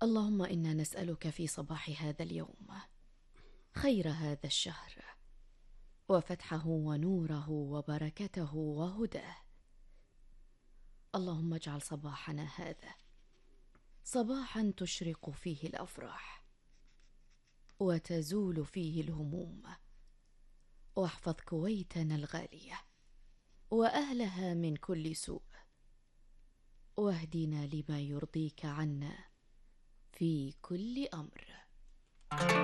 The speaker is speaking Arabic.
اللهم إنا نسألك في صباح هذا اليوم خير هذا الشهر، وفتحه ونوره وبركته وهداه. اللهم اجعل صباحنا هذا صباحا تشرق فيه الأفراح وتزول فيه الهموم، واحفظ كويتنا الغالية وأهلها من كل سوء، واهدنا لما يرضيك عنا في كل أمر.